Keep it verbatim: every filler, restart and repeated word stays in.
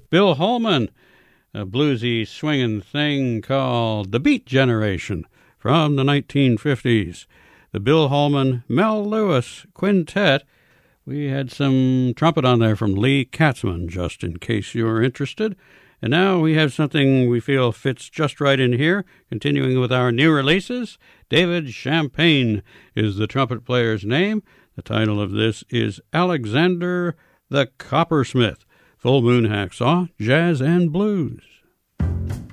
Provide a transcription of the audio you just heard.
Bill Holman, a bluesy swinging thing called The Beat Generation from the nineteen fifties. The Bill Holman, Mel Lewis Quintet. We had some trumpet on there from Lee Katzman, just in case you're interested. And now we have something we feel fits just right in here, continuing with our new releases. David Champagne is the trumpet player's name. The title of this is Alexander the Coppersmith. Full Moon Hacksaw, Jazz and Blues.